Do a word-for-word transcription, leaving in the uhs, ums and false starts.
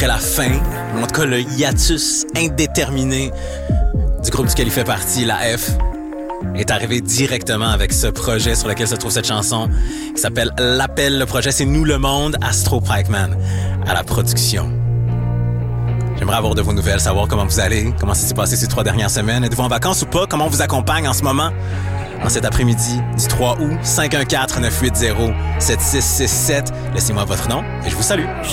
montrait la fin, ou en tout cas le hiatus indéterminé du groupe duquel il fait partie, la F, est arrivé directement avec ce projet sur lequel se trouve cette chanson qui s'appelle L'Appel. Le projet, c'est Nous le Monde, Astro Pikeman à la production. J'aimerais avoir de vos nouvelles, savoir comment vous allez, comment ça s'est passé ces trois dernières semaines. Êtes-vous en vacances ou pas? Comment on vous accompagne en ce moment? En cet après-midi du trois août, cinq un quatre, neuf huit zéro, sept six six sept. Laissez-moi votre nom et je vous salue.